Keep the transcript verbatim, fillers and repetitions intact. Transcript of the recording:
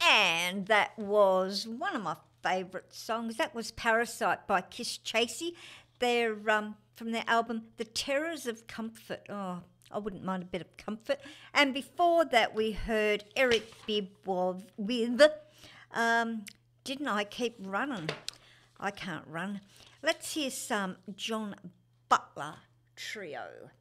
And that was one of my favourite songs. That was Parasite by Kiss Chasey. They're um, from their album The Terrors of Comfort. Oh, I wouldn't mind a bit of comfort. And before that, we heard Eric Bibb with um, Didn't I Keep Running? I Can't Run. Let's hear some John Butler Trio.